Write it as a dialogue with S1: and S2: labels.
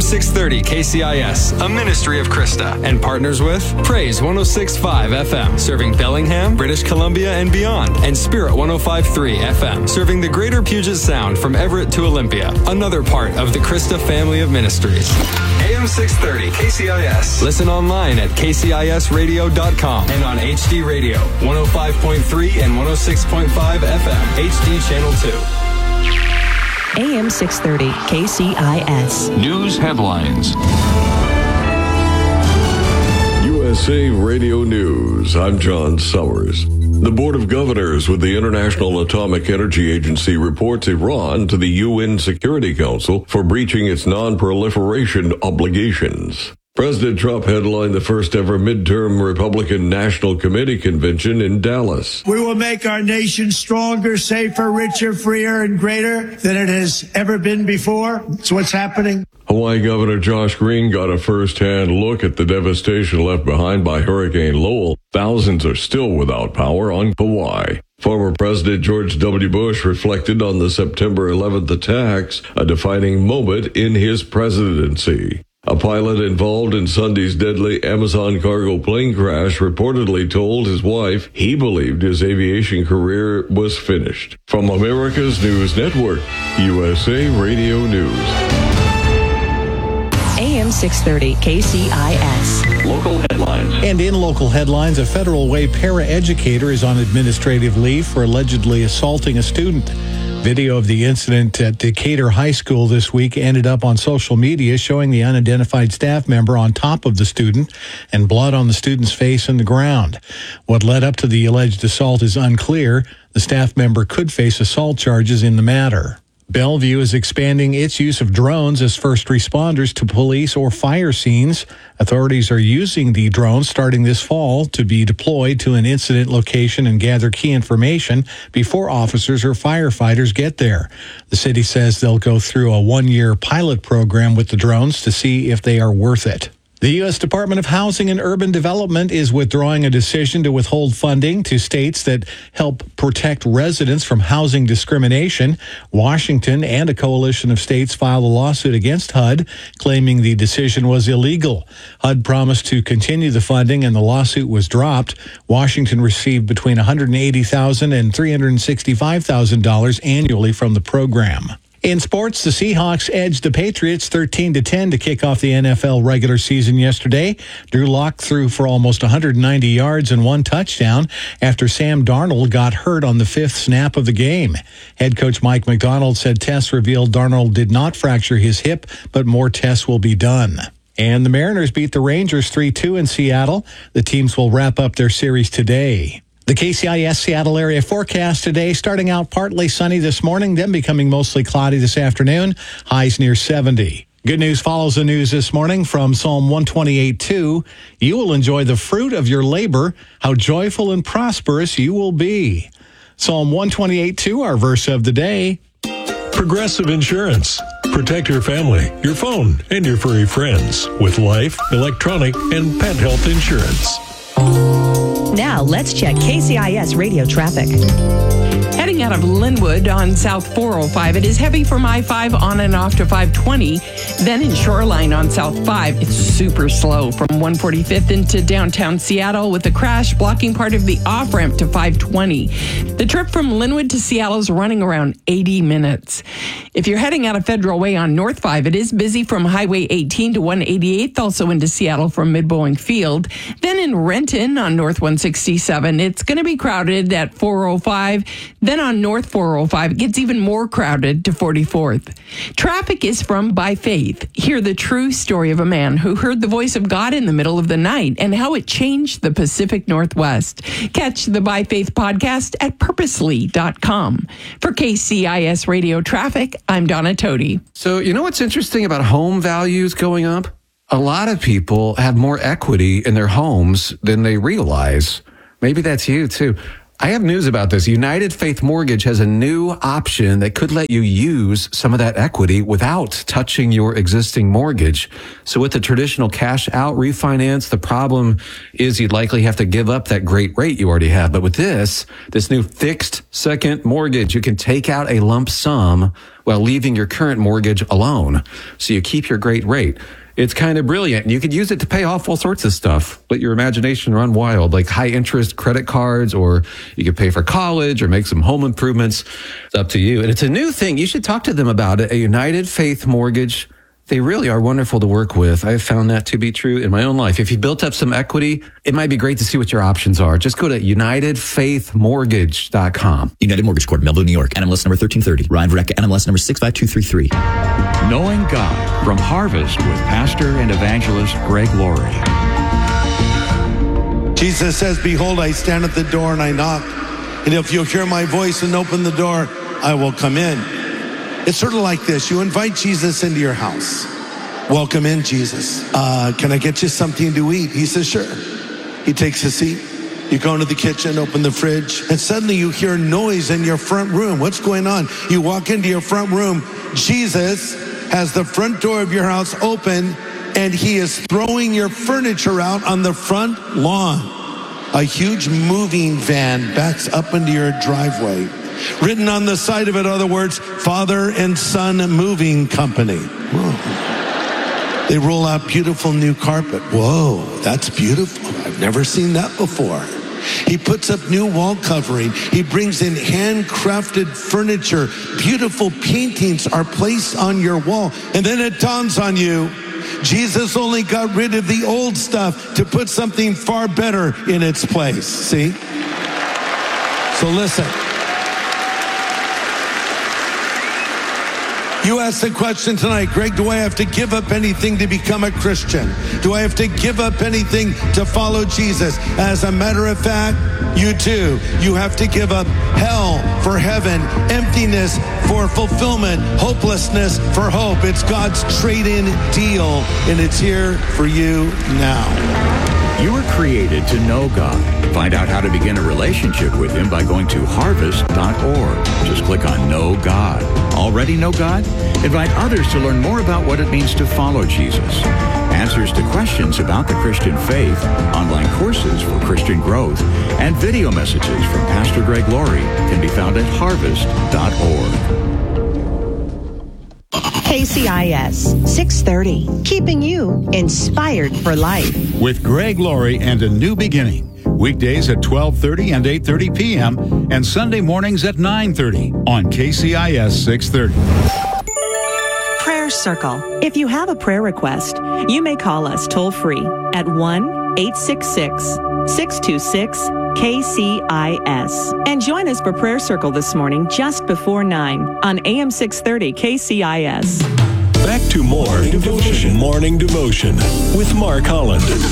S1: 630 KCIS, a ministry of Krista, and partners with Praise 106.5 FM, serving Bellingham, British Columbia, and beyond, and Spirit 105.3 FM, serving the greater Puget Sound from Everett to Olympia, another part of the Krista family of ministries. AM 630 KCIS. Listen online at kcisradio.com and on HD Radio, 105.3 and 106.5 FM, HD Channel 2.
S2: AM 630 KCIS.
S3: News headlines.
S4: USA Radio News. I'm John Summers. The Board of Governors with the International Atomic Energy Agency reports Iran to the UN Security Council for breaching its non-proliferation obligations. President Trump headlined the first ever midterm Republican National Committee convention in Dallas.
S5: We will make our nation stronger, safer, richer, freer, and greater than it has ever been before. It's what's happening.
S4: Hawaii Governor Josh Green got a first-hand look at the devastation left behind by Hurricane Lowell. Thousands are still without power on Hawaii. Former President George W. Bush reflected on the September 11th attacks, a defining moment in his presidency. A pilot involved in Sunday's deadly Amazon cargo plane crash reportedly told his wife he believed his aviation career was finished. From America's News Network, USA Radio News.
S2: AM 630 KCIS.
S3: Local headlines.
S6: And in local headlines, a Federal Way paraeducator is on administrative leave for allegedly assaulting a student. Video of the incident at Decatur High School this week ended up on social media showing the unidentified staff member on top of the student and blood on the student's face and the ground. What led up to the alleged assault is unclear. The staff member could face assault charges in the matter. Bellevue is expanding its use of drones as first responders to police or fire scenes. Authorities are using the drones starting this fall to be deployed to an incident location and gather key information before officers or firefighters get there. The city says they'll go through a one-year pilot program with the drones to see if they are worth it. The U.S. Department of Housing and Urban Development is withdrawing a decision to withhold funding to states that help protect residents from housing discrimination. Washington and a coalition of states filed a lawsuit against HUD, claiming the decision was illegal. HUD promised to continue the funding, and the lawsuit was dropped. Washington received between $180,000 and $365,000 annually from the program. In sports, the Seahawks edged the Patriots 13-10 to kick off the NFL regular season yesterday. Drew Lock threw for almost 190 yards and one touchdown after Sam Darnold got hurt on the fifth snap of the game. Head coach Mike McDonald said tests revealed Darnold did not fracture his hip, but more tests will be done. And the Mariners beat the Rangers 3-2 in Seattle. The teams will wrap up their series today. The KCIS Seattle area forecast today, starting out partly sunny this morning, then becoming mostly cloudy this afternoon, highs near 70. Good news follows the news this morning from Psalm 128:2. You will enjoy the fruit of your labor, how joyful and prosperous you will be. Psalm 128:2, our verse of the day.
S7: Progressive Insurance. Protect your family, your phone, and your furry friends with life, electronic, and pet health insurance.
S2: Now let's check KCIS radio traffic.
S8: Heading out of Linwood on South 405, it is heavy from I-5 on and off to 520. Then in Shoreline on South 5, it's super slow from 145th into downtown Seattle with a crash blocking part of the off-ramp to 520. The trip from Linwood to Seattle is running around 80 minutes. If you're heading out of Federal Way on North 5, it is busy from Highway 18 to 188th, also into Seattle from Mid-Boeing Field. Then in Renton on North 167, it's going to be crowded at 405. Then on North 405, it gets even more crowded to 44th. Traffic is from By Faith. Hear the true story of a man who heard the voice of God in the middle of the night and how it changed the Pacific Northwest. Catch the By Faith podcast at purposely.com. For KCIS Radio Traffic, I'm Donna Toti.
S9: So, you know what's interesting about home values going up? A lot of people have more equity in their homes than they realize. Maybe that's you, too. I have news about this. United Faith Mortgage has a new option that could let you use some of that equity without touching your existing mortgage. So with the traditional cash out refinance, the problem is you'd likely have to give up that great rate you already have. But with this new fixed second mortgage, you can take out a lump sum while leaving your current mortgage alone, so you keep your great rate. It's kind of brilliant. You could use it to pay off all sorts of stuff. Let your imagination run wild, like high interest credit cards, or you could pay for college or make some home improvements. It's up to you. And it's a new thing. You should talk to them about it. A United Faith Mortgage. They really are wonderful to work with. I've found that to be true in my own life. If you built up some equity, it might be great to see what your options are. Just go to UnitedFaithMortgage.com.
S10: United Mortgage Corp, Melville, New York. NMLS number 1330. Ryan Vreck, NMLS number 65233.
S3: Knowing God from Harvest with Pastor and Evangelist Greg Laurie.
S5: Jesus says, behold, I stand at the door and I knock. And if you'll hear my voice and open the door, I will come in. It's sort of like this. You invite Jesus into your house. Welcome in, Jesus. Can I get you something to eat? He says, sure. He takes a seat. You go into the kitchen, open the fridge, and suddenly you hear noise in your front room. What's going on? You walk into your front room. Jesus has the front door of your house open, and he is throwing your furniture out on the front lawn. A huge moving van backs up into your driveway. Written on the side of it are the words, Father and Son Moving Company. Whoa. They roll out beautiful new carpet. Whoa, that's beautiful. I've never seen that before. He puts up new wall covering. He brings in handcrafted furniture. Beautiful paintings are placed on your wall. And then it dawns on you, Jesus only got rid of the old stuff to put something far better in its place. See? So listen. You asked the question tonight, Greg, do I have to give up anything to become a Christian? Do I have to give up anything to follow Jesus? As a matter of fact, you do. You have to give up hell for heaven, emptiness for fulfillment, hopelessness for hope. It's God's trade-in deal, and it's here for you now.
S3: You were created to know God. Find out how to begin a relationship with Him by going to harvest.org. Just click on Know God. Already know God? Invite others to learn more about what it means to follow Jesus. Answers to questions about the Christian faith, online courses for Christian growth, and video messages from Pastor Greg Laurie can be found at harvest.org.
S2: KCIS 630, keeping you inspired for life.
S11: With Greg Laurie and a new beginning. Weekdays at 12:30 and 8:30 p.m. and Sunday mornings at 9:30 on KCIS 630.
S2: Prayer Circle. If you have a prayer request, you may call us toll-free at 1-866-626-KCIS. And join us for Prayer Circle this morning just before 9 on AM 630 KCIS.
S7: Back to Morning Devotion with Mark Holland.